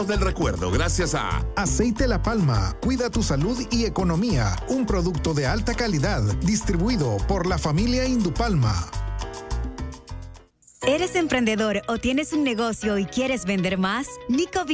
del recuerdo gracias a Aceite La Palma, cuida tu salud y economía, un producto de alta calidad, distribuido por la familia Indupalma. ¿Eres emprendedor o tienes un negocio y quieres vender más? Nico